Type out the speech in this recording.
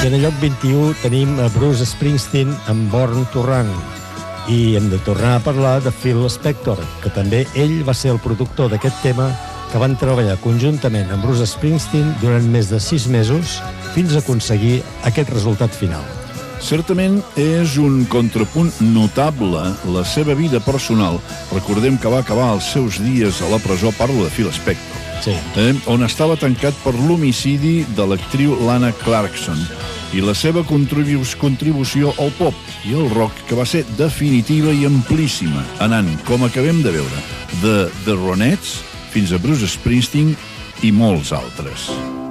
I en el lloc 21 tenim a Bruce Springsteen amb Born to Run. I hem de tornar a parlar de Phil Spector, que també ell va ser el productor d'aquest tema, que van treballar conjuntament amb Bruce Springsteen durant més de 6 mesos fins a aconseguir aquest resultat final. Certament és un contrapunt notable la seva vida personal. Recordem que va acabar els seus dies a la presó, parlo de Phil Spector, sí. On estava tancat per l'homicidi de l'actriu Lana Clarkson i la seva contribució al pop i al rock, que va ser definitiva i amplíssima, anant, com acabem de veure, de The Ronettes fins a Bruce Springsteen i molts altres.